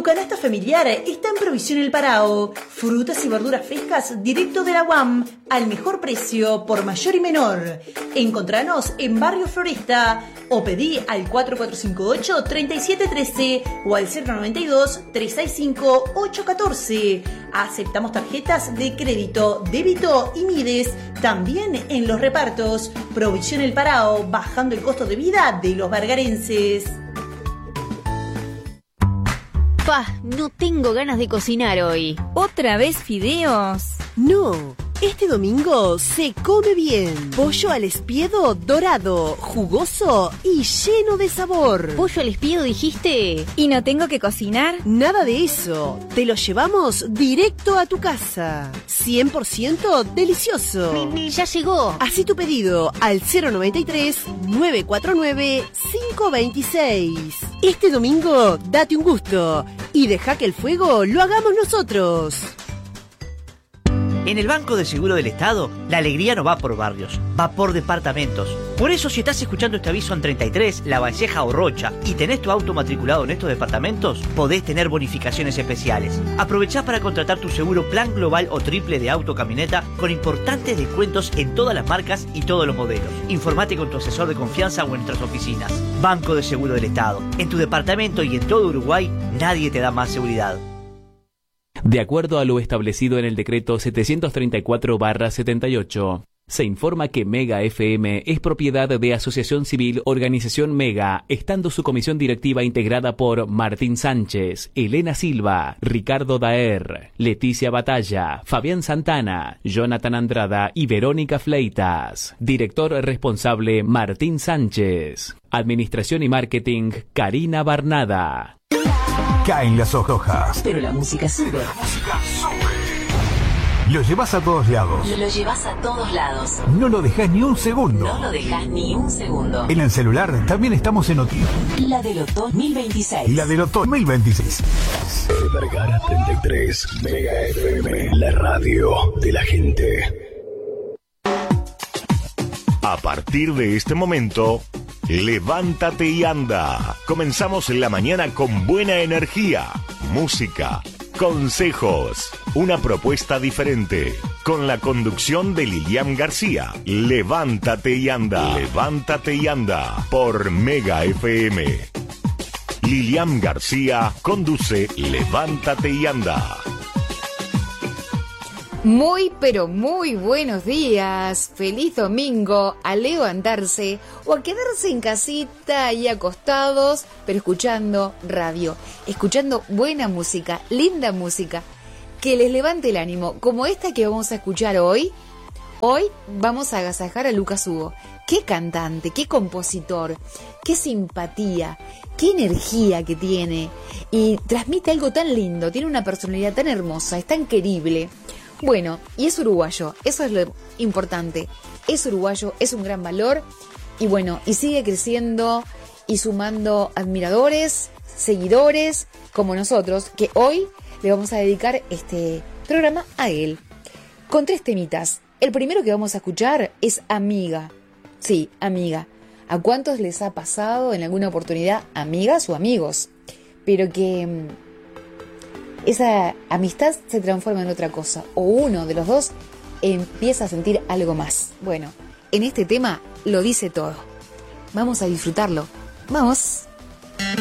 canasta familiar está en Provisión El Parao. Frutas y verduras frescas directo de la UAM al mejor precio por mayor y menor. Encontranos en Barrio Floresta o pedí al 4458-3713 o al 092-365-814. Aceptamos tarjetas de crédito, débito y Mides. También en los repartos. Provisión El Parao, bajando el costo de vida de los vergarenses. No tengo ganas de cocinar hoy. ¿Otra vez fideos? No, este domingo se come bien. Pollo al espiedo dorado, jugoso y lleno de sabor. ¿Pollo al espiedo dijiste? ¿Y no tengo que cocinar? Nada de eso. Te lo llevamos directo a tu casa. 100% delicioso. Ya llegó. Hacé tu pedido al 093-949-526. Este domingo date un gusto y deja que el fuego lo hagamos nosotros. En el Banco de Seguro del Estado, la alegría no va por barrios, va por departamentos. Por eso, si estás escuchando este aviso en 33, La Valleja o Rocha y tenés tu auto matriculado en estos departamentos, podés tener bonificaciones especiales. Aprovechá para contratar tu seguro plan global o triple de auto camioneta con importantes descuentos en todas las marcas y todos los modelos. Informate con tu asesor de confianza o en nuestras oficinas. Banco de Seguro del Estado. En tu departamento y en todo Uruguay, nadie te da más seguridad. De acuerdo a lo establecido en el decreto 734/78, se informa que Mega FM es propiedad de Asociación Civil Organización Mega, estando su comisión directiva integrada por Martín Sánchez, Elena Silva, Ricardo Daer, Leticia Batalla, Fabián Santana, Jonathan Andrada y Verónica Fleitas. Director responsable Martín Sánchez. Administración y marketing Karina Barnada. Caen las hojas. Pero la música sube. Lo llevas a todos lados. Lo llevas a todos lados. No lo dejás ni un segundo. No lo dejas ni un segundo. En el celular también estamos en OTI. La del otoño 2026. La del otoño 2026. Vergara 33, Mega FM, la radio de la gente. A partir de este momento, levántate y anda. Comenzamos la mañana con buena energía, música, consejos, una propuesta diferente. Con la conducción de Lilian García. Levántate y anda. Levántate y anda. Por Mega FM. Lilian García conduce Levántate y anda. Muy, pero muy buenos días. Feliz domingo. A levantarse o a quedarse en casita y acostados, pero escuchando radio, escuchando buena música, linda música, que les levante el ánimo, como esta que vamos a escuchar hoy. Hoy vamos a agasajar a Lucas Hugo. Qué cantante, qué compositor, qué simpatía, qué energía que tiene. Y transmite algo tan lindo, tiene una personalidad tan hermosa, es tan querible. Bueno, y es uruguayo, eso es lo importante. Es uruguayo, es un gran valor. Y bueno, y sigue creciendo y sumando admiradores, seguidores, como nosotros, que hoy le vamos a dedicar este programa a él. Con 3 temitas. El primero que vamos a escuchar es Amiga. Sí, Amiga. ¿A cuántos les ha pasado en alguna oportunidad, amigas o amigos? Pero que esa amistad se transforma en otra cosa, o uno de los dos empieza a sentir algo más. Bueno, en este tema lo dice todo. Vamos a disfrutarlo. ¡Vamos!